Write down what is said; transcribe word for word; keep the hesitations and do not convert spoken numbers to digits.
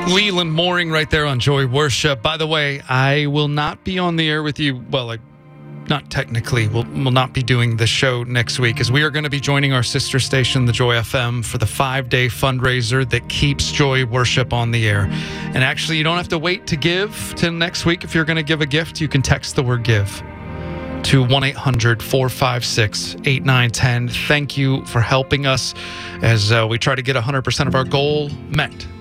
Leland Mooring right there on Joy Worship. By the way, I will not be on the air with you. Well, like, not technically. We'll, we'll not be doing the show next week, as we are going to be joining our sister station, the Joy F M, for the five-day fundraiser that keeps Joy Worship on the air. And actually, you don't have to wait to give till next week. If you're going to give a gift, you can text the word give to one eight hundred four five six eight nine one zero. Thank you for helping us as uh, we try to get one hundred percent of our goal met